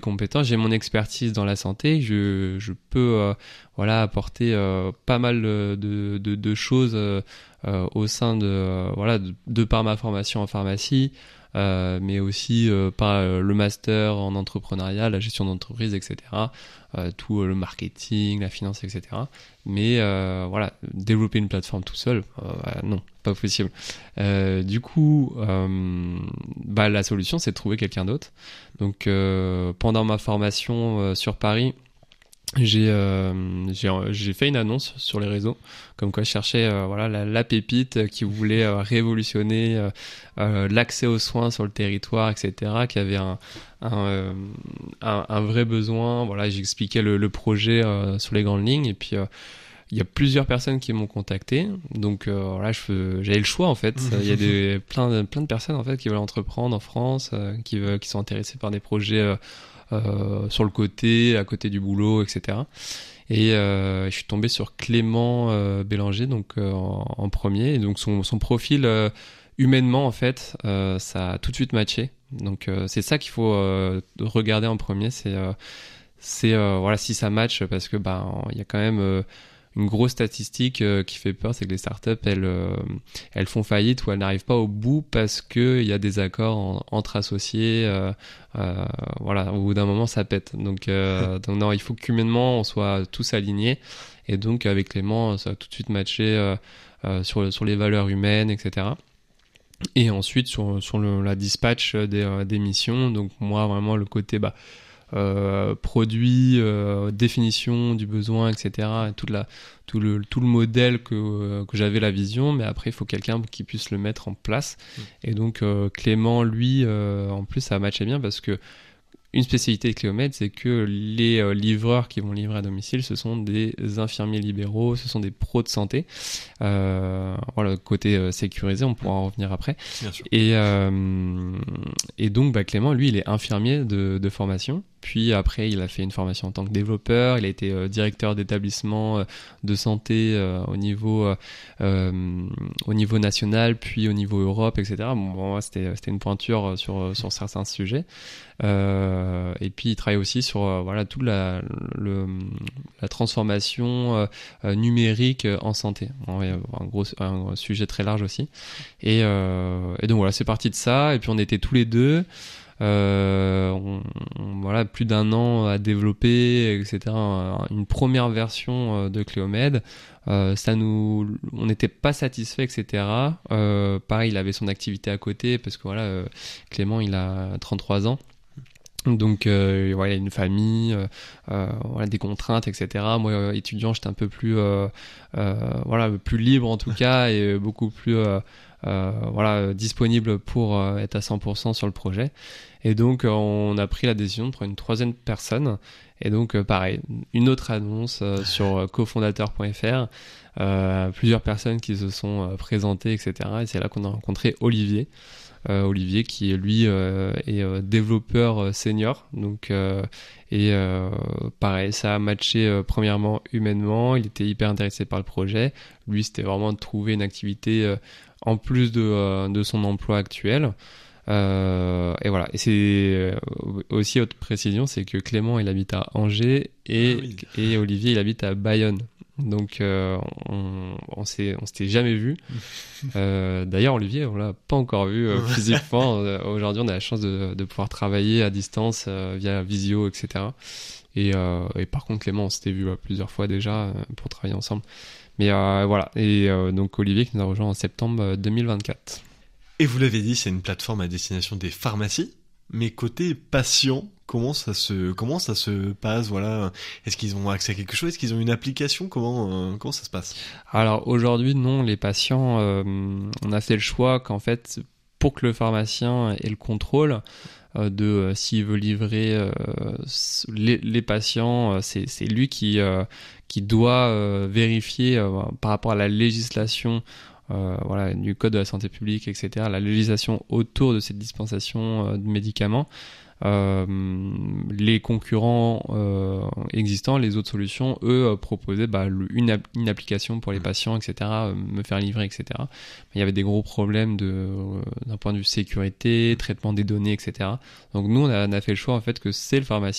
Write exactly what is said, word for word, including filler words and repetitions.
compétent, j'ai mon expertise dans la santé, je, je peux euh, voilà, apporter euh, pas mal de, de, de choses euh, euh, au sein de, euh, voilà, de, de par ma formation en pharmacie, euh, mais aussi euh, par euh, le master en entrepreneuriat, la gestion d'entreprise, et cetera. Euh, tout euh, le marketing, la finance, et cetera. Mais euh, voilà, développer une plateforme tout seul, euh, non, pas possible. Euh, du coup, euh, bah, la solution, c'est de trouver quelqu'un d'autre. Donc, euh, pendant ma formation euh, sur Paris, j'ai, euh, j'ai, j'ai fait une annonce sur les réseaux, comme quoi je cherchais euh, voilà, la, la pépite qui voulait euh, révolutionner euh, euh, l'accès aux soins sur le territoire, et cetera, qui avait un, un, euh, un, un vrai besoin. Voilà, j'expliquais le, le projet euh, sur les grandes lignes, et puis euh, il y a plusieurs personnes qui m'ont contacté, donc euh, voilà, je, j'avais le choix en fait. Il y a des, plein, de, plein de personnes en fait qui veulent entreprendre en France, euh, qui, veulent, qui sont intéressées par des projets euh, euh, sur le côté, à côté du boulot, et cetera. Et euh, je suis tombé sur Clément euh, Bélanger, donc euh, en, en premier, et donc son, son profil euh, humainement en fait, euh, ça a tout de suite matché. Donc euh, c'est ça qu'il faut euh, regarder en premier, c'est, euh, c'est euh, voilà si ça match, parce que bah il y a quand même euh, une grosse statistique euh, qui fait peur, c'est que les startups, elles, euh, elles font faillite ou elles n'arrivent pas au bout parce qu'il y a des accords en, entre associés. Euh, euh, voilà, au bout d'un moment, ça pète. Donc, euh, donc non, il faut qu'humainement, on soit tous alignés. Et donc, avec Clément, ça a tout de suite matché euh, euh, sur, sur les valeurs humaines, et cetera. Et ensuite, sur, sur le, la dispatch des, euh, des missions. Donc, moi, vraiment, le côté... bah, Euh, produit, euh, définition du besoin, et cetera. Et toute la, tout, le, tout le modèle que, euh, que j'avais la vision, mais après il faut quelqu'un qui puisse le mettre en place. Mmh. Et donc euh, Clément, lui, euh, en plus ça matchait bien parce que une spécialité de Cléomed, c'est que les euh, livreurs qui vont livrer à domicile, ce sont des infirmiers libéraux, ce sont des pros de santé. Euh, voilà, côté euh, sécurisé, on pourra en revenir après. Bien sûr. Et, euh, et donc, bah, Clément, lui, il est infirmier de, de formation. Puis après, il a fait une formation en tant que développeur. Il a été euh, directeur d'établissement euh, de santé euh, au niveau euh, euh, au niveau national, puis au niveau Europe, et cetera. Bon, bon c'était c'était une pointure sur sur certains sujets. Euh, et puis il travaille aussi sur euh, voilà toute la le, la transformation euh, numérique en santé. Bon, un gros un sujet très large aussi. Et, euh, et donc voilà, c'est parti de ça. Et puis on était tous les deux. Euh, on, on, voilà, plus d'un an à développer, et cetera. Une première version de Cléomed. Euh, ça nous, on n'était pas satisfait, et cetera. Euh, pareil, il avait son activité à côté parce que voilà, euh, Clément, il a trente-trois ans. Donc euh, voilà, il y a une famille, euh, euh, voilà, des contraintes, et cetera. Moi, euh, étudiant, j'étais un peu plus, euh, euh, voilà, plus libre en tout cas et beaucoup plus, euh, euh, voilà, disponible pour euh, être à cent pour cent sur le projet. Et donc, euh, on a pris la décision de prendre une troisième personne. Et donc, euh, pareil, une autre annonce euh, sur euh, cofondateur point f r. Euh, plusieurs personnes qui se sont euh, présentées, et cetera. Et c'est là qu'on a rencontré Olivier. Euh, Olivier qui lui euh, est euh, développeur euh, senior, donc euh, et euh, pareil, ça a matché euh, premièrement humainement, il était hyper intéressé par le projet. Lui, c'était vraiment de trouver une activité euh, en plus de euh, de son emploi actuel. Euh, et voilà. Et c'est euh, aussi autre précision, c'est que Clément il habite à Angers et ah oui. et Olivier il habite à Bayonne. Donc euh, on, on s'est on s'était jamais vu. Euh, d'ailleurs Olivier on l'a pas encore vu euh, physiquement. Aujourd'hui on a la chance de, de pouvoir travailler à distance euh, via visio, et cetera. Et, euh, et par contre Clément on s'était vu euh, plusieurs fois déjà euh, pour travailler ensemble. Mais euh, voilà. Et euh, donc Olivier qui nous a rejoint en septembre deux mille vingt-quatre. Et vous l'avez dit, c'est une plateforme à destination des pharmacies. Mais côté patient, comment ça se comment ça se passe, voilà, est-ce qu'ils ont accès à quelque chose, est-ce qu'ils ont une application, comment euh, comment ça se passe? Alors aujourd'hui non, les patients, euh, on a fait le choix qu'en fait pour que le pharmacien ait le contrôle euh, de euh, s'il veut livrer euh, les, les patients, euh, c'est c'est lui qui euh, qui doit euh, vérifier euh, par rapport à la législation. Euh, voilà, du code de la santé publique, et cetera, la législation autour de cette dispensation euh, de médicaments, Euh, les concurrents euh, existants, les autres solutions, eux euh, proposaient bah, le- une, app- une application pour les patients, et cetera, euh, me faire livrer, et cetera. Mais il y avait des gros problèmes de, euh, d'un point de vue sécurité, traitement des données, et cetera. Donc nous, on a, on a fait le choix en fait que c'est le pharmacien